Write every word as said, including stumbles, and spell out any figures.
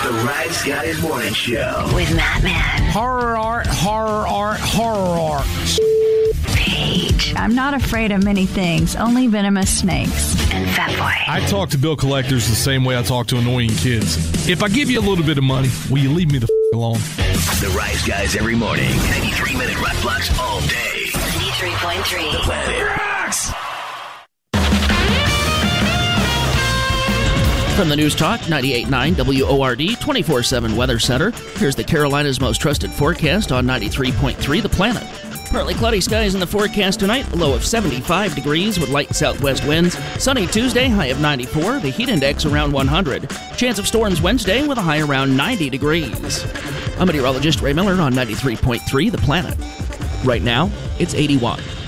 The Rise Guys Morning Show. With Matt Man. Horror art, horror art, horror art. Paige. I'm not afraid of many things, only venomous snakes. And Fat Boy. I talk to bill collectors the same way I talk to annoying kids. If I give you a little bit of money, will you leave me the f*** alone? The Rise Guys every morning. ninety-three minute rock blocks all day. ninety-three point three. The Planet rocks. From the News Talk ninety-eight point nine W O R D twenty-four seven Weather Center, here's the Carolina's most trusted forecast on ninety-three point three The Planet. Partly cloudy skies in the forecast tonight, a low of seventy-five degrees with light southwest winds. Sunny Tuesday, high of ninety-four, the heat index around one hundred. Chance of storms Wednesday with a high around ninety degrees. I'm meteorologist Ray Miller on ninety-three point three The Planet. Right now, it's eighty-one.